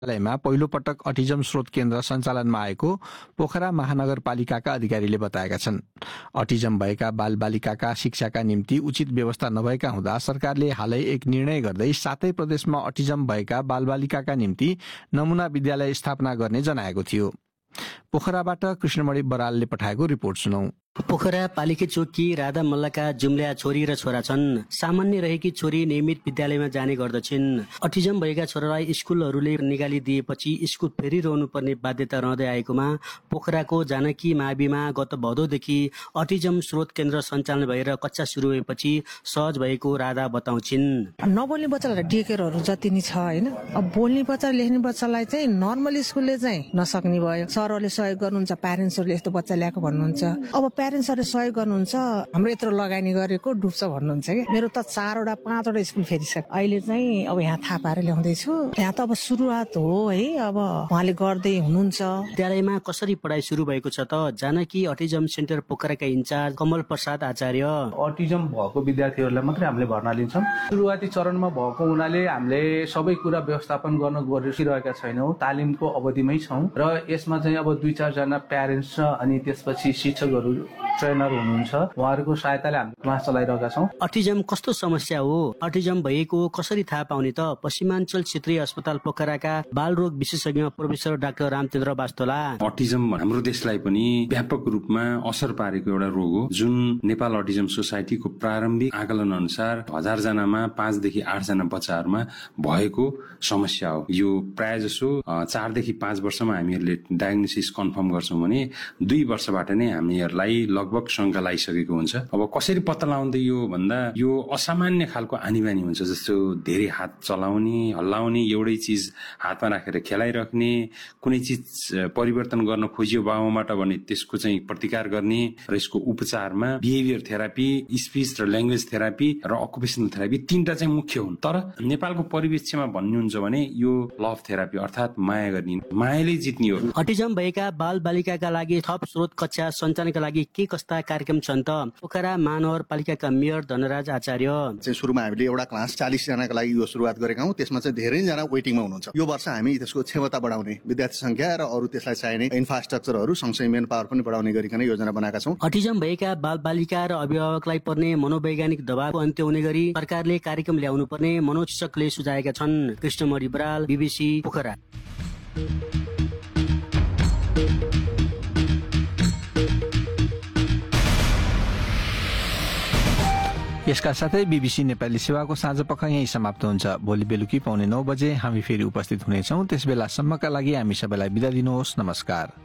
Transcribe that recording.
विद्यालयमा पहिलो पटक अटिजम स्रोत केन्द्र सञ्चालनमा आएको पोखरा महानगरपालिकाका अधिकारीले बताएका छन्। अटिजम भएका बालबालिकाका शिक्षाका निम्ति उचित व्यवस्था नभएका हुँदा सरकारले हालै एक निर्णय गर्दै 7 प्रदेशमा अटिजम भएका बालबालिकाका निम्ति नमूना विद्यालय स्थापना गर्ने जनाएको थियो। पोखराबाट कृष्णमणि बरालले पठाएको रिपोर्ट सुनौ। पोखरा पालिके चोकी राधा मल्लका जुम्ल्या छोरी र छोरा छन्। सामान्य रहेकी छोरी नियमित विद्यालयमा जाने गर्दछिन्। अटिजम भएका छोरालाई स्कुलहरूले निकालिदिएपछि स्कुल फेरिरहनु पर्ने बाध्यता रहँदै आएकोमा पोखराको जानकी माविमा गत भदौदेखि अटिजम स्रोत केन्द्र सञ्चालन भएर कक्षा सुरु भएपछि सहज भएको राधा बताउँछिन्। नबोल्ने बच्चालाई डेकेयरहरू जति नि छ हैन, अब बोल्ने बच्चा लेख्ने बच्चालाई चाहिँ नर्मल स्कुलले चाहिँ नसक्ने भयो। सरहरूले सहयोग गर्नुहुन्छ, प्यारेन्ट्सहरूले यस्तो बच्चा ल्याएको भन्नुहुन्छ। अब प्यारेन्ट्सहरूले सहयोग गर्नुहुन्छ, हाम्रो यत्रो लगानी गरेको डुब्छ भन्नुहुन्छ कि। मेरो त 4वटा 5वटा स्कुल फेरिसक्यो। अहिले चाहिँ अब यहाँ थाहा पाएर ल्याउँदैछु। यहाँ त अब सुरुवात हो है, अब उहाँले गर्दै हुनुहुन्छ। विद्यालयमा कसरी पढाइ सुरु भएको छ त जानकी अटिजम सेन्टर पोखराका इन्चार्ज कमल प्रसाद आचार्य। अटिजम भएको विद्यार्थीहरूलाई मात्रै हामीले भर्ना लिन्छौँ। सुरुवाती चरणमा भएको हुनाले हामीले सबै कुरा व्यवस्थापन गर्न गरिरहेका छैनौँ। तालिमको अवधिमै छौँ र यसमा चाहिँ अब 2-4 जना प्यारेन्ट्स अनि त्यसपछि शिक्षकहरू ट्रेनर हुनुहुन्छ, उहाँहरूको सहायताले हामी क्लास चलाइरहेका छौँ। अटिजम कस्तो समस्या हो, अटिजम भएको कसरी थाहा पाउने त? पश्चिमाञ्चल क्षेत्रीय अस्पताल पोखराका बालरोग विशेषज्ञ प्रोफेसर डाक्टर रामचन्द्र वास्तोला। अटिजम हाम्रो देशलाई पनि व्यापक रूपमा असर पारेको एउटा रोग हो, जुन नेपाल अटिजम सोसाइटीको प्रारम्भिक आकलन अनुसार 1000 जनामा 5 देखि 8 जना बच्चाहरूमा भएको समस्या हो। यो प्राय जसो 4 देखि 5 वर्षमा हामीहरूले डायग्नोसिस कन्फर्म गर्छौँ भने 2 वर्षबाट नै हामीहरूलाई लगभग शंका लागिसकेको हुन्छ। अब कसरी पत्ता लगाउँदै यो भन्दा यो असामान्य खालको आनीबानी हुन्छ, जस्तो धेरै हात चलाउने, हल्लाउने, एउटै चिज हातमा राखेर खेलाइराख्ने, कुनै चिज परिवर्तन गर्न खोजियो बाबुबाट भने त्यसको चाहिँ प्रतिकार गर्ने र यसको उपचारमा बिहेभियर थेरापी, स्पिच र ल्याङ्ग्वेज थेरापी र अकुपेसनल थेरापी 3टा चाहिँ मुख्य हुन्। तर नेपालको परिवेशमा भन्नुहुन्छ भने यो लभ थेरापी अर्थात् माया गर्ने, मायाले जित्ने हो। अटिजम भएका बाल बालिकाका लागि थप स्रोत कक्षा सञ्चालनका लागि के कस्ता कार्यक्रम छन् त? पोखरा महानगरपालिकाका मेयर धनराज आचार्य। सुरुमा हामीले एउटा क्लास 40 जनाको लागि यो सुरुवात गरेका हौं। त्यसमा चाहिँ धेरै जना वेटिङमा हुनुहुन्छ। यो वर्ष हामी त्यसको क्षमता बढाउने, विद्यार्थी संख्या र अरू त्यसलाई चाहिने इन्फ्रास्ट्रक्चरहरू सँगसँगै मेन पावर पनि बढाउने गरिकन योजना बनाएका छौं। अटिजम भएका बाल बालिका र अभिभावकलाई पर्ने मनोवैज्ञानिक दबावको अन्त्य हुने गरी सरकारले कार्यक्रम ल्याउनु पर्ने मनोचिकित्सकले सुझाएका छन्। कृष्णमणि बराल, बीबीसी पोखरा। यसका साथै बीबीसी नेपाली सेवाको साँझपख यही समाप्त हुन्छ। भोलि बेलुकी 9:15 बजे हामी फेरि उपस्थित हुनेछौँ। त्यसबेलासम्मका लागि हामी सबैलाई बिदा दिनुहोस्। नमस्कार।